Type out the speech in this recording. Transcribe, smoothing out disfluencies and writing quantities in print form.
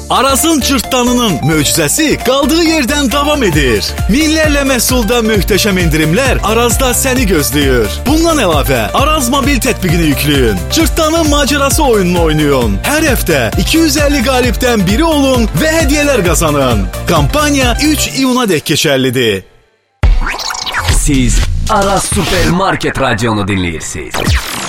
Arazın cırtdanının möcüzəsi qaldığı yerdən davam edir. Minlərlə məhsulda möhtəşəm endirimlər Arazda səni gözləyir. Bundan əlavə Araz mobil tətbiqini yükləyin. Cırtdanın macerası oyununu oynayın. Hər həftə 250 qalibdən biri olun və hədiyyələr qazanın. Kampanya 3 iyuna dək keçərlidir. Siz Aras Supermarket Radyonu dinləyirsiniz.